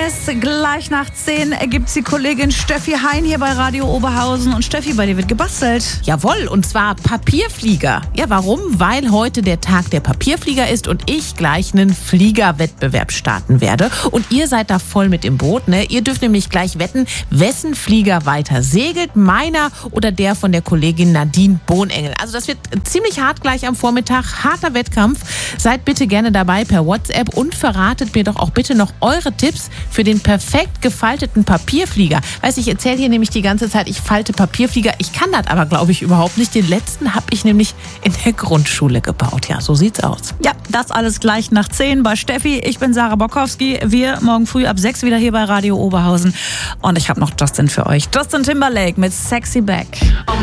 ist. Gleich nach 10 gibt's die Kollegin Steffi Hein hier bei Radio Oberhausen. Und Steffi, bei dir wird gebastelt. Jawohl, und zwar Papierflieger. Ja, warum? Weil heute der Tag der Papierflieger ist und ich gleich einen Fliegerwettbewerb starten werde. Und ihr seid da voll mit im Boot, ne? Ihr dürft nämlich gleich wetten, wessen Flieger weiter segelt, meiner oder der von der Kollegin Nadine Bohnengel. Also das wird ziemlich hart gleich am Vormittag, harter Wettkampf. Seid bitte gerne dabei per WhatsApp und verratet mir doch auch bitte noch eure Tipps für den perfekt gefalteten Papierflieger. Weißt du, ich erzähle hier nämlich die ganze Zeit, ich falte Papierflieger. Ich kann das aber, glaube ich, überhaupt nicht. Den letzten habe ich nämlich in der Grundschule gebaut. Ja, so sieht's aus. Ja, das alles gleich nach 10 bei Steffi. Ich bin Sarah Bokowski. Wir morgen früh ab 6 wieder hier bei Radio Oberhausen. Und ich habe noch Justin für euch. Justin Timberlake mit Sexy Back.